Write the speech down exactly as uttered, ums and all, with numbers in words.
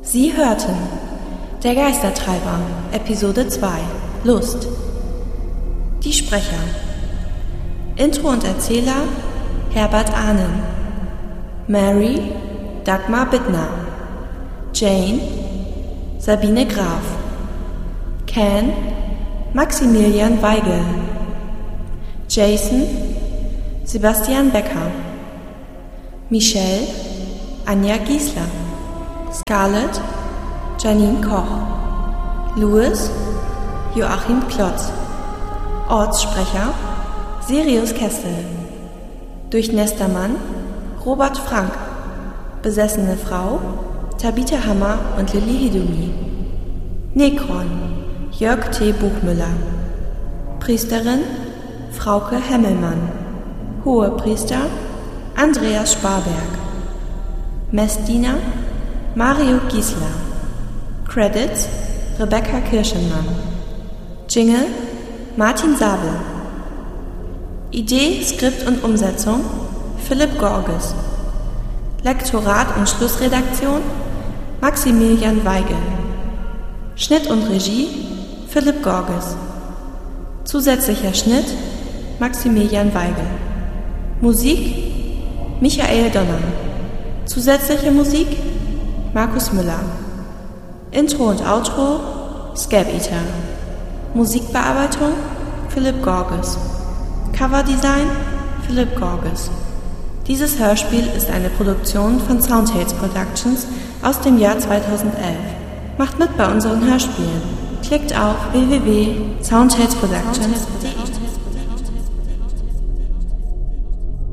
Sie hörten Der Geistertreiber, Episode zwei, Lust. Die Sprecher: Intro und Erzähler Herbert Ahnen, Mary Dagmar Bittner, Jane Sabine Graf, Ken Maximilian Weigel, Jason Sebastian Becker, Michelle Anja Giesler, Scarlett Janine Koch, Louis Joachim Klotz, Ortssprecher Sirius Kessel, Durchnässter Mann Robert Frank, besessene Frau Tabitha Hammer und Lilly Hidumi, Nekron Jörg T. Buchmüller, Priesterin Frauke Hemmelmann, Hohepriester Andreas Sparberg, Messdiener Mario Giesler, Credits Rebecca Kirschenmann, Jingle Martin Sabel, Idee, Skript und Umsetzung Philipp Gorges, Lektorat und Schlussredaktion Maximilian Weigel, Schnitt und Regie Philipp Gorges, zusätzlicher Schnitt Maximilian Weigel, Musik Michael Donner, zusätzliche Musik Markus Müller, Intro und Outro Scab Eater, Musikbearbeitung Philipp Gorges, Coverdesign Philipp Gorges. Dieses Hörspiel ist eine Produktion von Soundtales Productions aus dem Jahr zweitausendelf. Macht mit bei unseren Hörspielen. Klickt auf w w w punkt soundtales productions punkt de.